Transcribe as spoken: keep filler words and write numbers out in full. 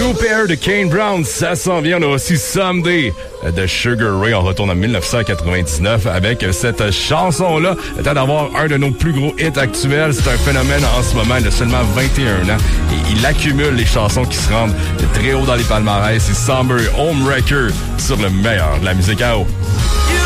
Pair de Kane Brown, ça s'en vient. On a aussi Someday de Sugar Ray. On retourne en dix-neuf cent quatre-vingt-dix-neuf avec cette chanson-là. Le temps d'avoir un de nos plus gros hits actuels. C'est un phénomène en ce moment de seulement vingt et un ans. Et il accumule les chansons qui se rendent très haut dans les palmarès. C'est Somber Homewrecker sur le meilleur de la musique à eau.